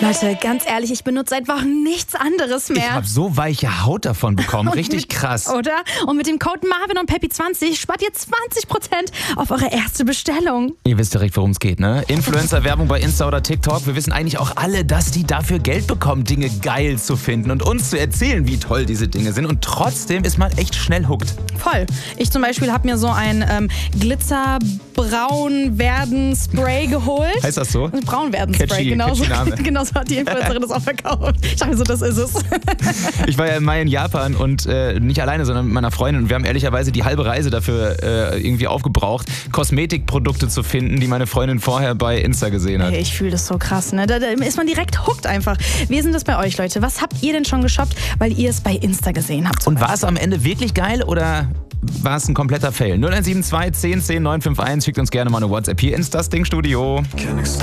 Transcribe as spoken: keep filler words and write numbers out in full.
Leute, ganz ehrlich, ich benutze seit Wochen nichts anderes mehr. Ich habe so weiche Haut davon bekommen. Richtig mit, krass. Oder? Und mit dem Code Marvin und Peppy zwanzig spart ihr zwanzig Prozent auf eure erste Bestellung. Ihr wisst direkt, worum es geht, ne? Influencer-Werbung bei Insta oder TikTok. Wir wissen eigentlich auch alle, dass die dafür Geld bekommen, Dinge geil zu finden und uns zu erzählen, wie toll diese Dinge sind. Und trotzdem ist man echt schnell hooked. Voll. Ich zum Beispiel habe mir so ein ähm, Glitzer-Braun-Werden-Spray geholt. Heißt das so? Braun-Werden-Spray, Catchy, genau so. catchy Name. Genau so hat die Influencerin das auch verkauft. Ich dachte so, das ist es. Ich war ja im Mai in Japan und äh, nicht alleine, sondern mit meiner Freundin. Und wir haben ehrlicherweise die halbe Reise dafür äh, irgendwie aufgebraucht, Kosmetikprodukte zu finden, die meine Freundin vorher bei Insta gesehen hat. Hey, ich fühle das so krass, ne? Da, da ist man direkt hooked einfach. Wie sind das bei euch, Leute? Was habt ihr denn schon geshoppt, weil ihr es bei Insta gesehen habt? Und war es am Ende wirklich geil oder war es ein kompletter Fail? null eins sieben zwei, zehn, zehn, neun fünf eins, schickt uns gerne mal eine WhatsApp hier ins Das Ding Studio.